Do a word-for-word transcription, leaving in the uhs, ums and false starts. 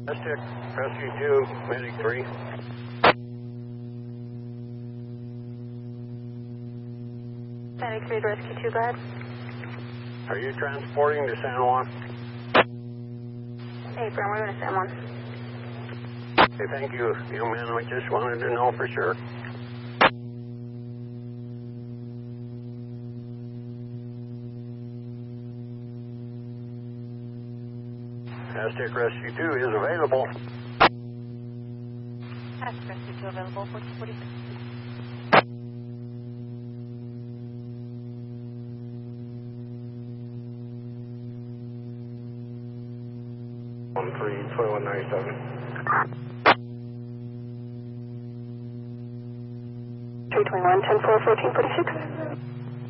Aztec Rescue two, Medic three. Medic three to Rescue two, go ahead. Are you transporting to San Juan? Hey, Brown, we're going to San Juan. Okay, thank you, you men. I just wanted to know for sure. Aztec Rescue two is available. Aztec Rescue two available, fourteen forty-six. one three, twenty-one ninety-seven. three twenty-one, ten four, fourteen forty-six.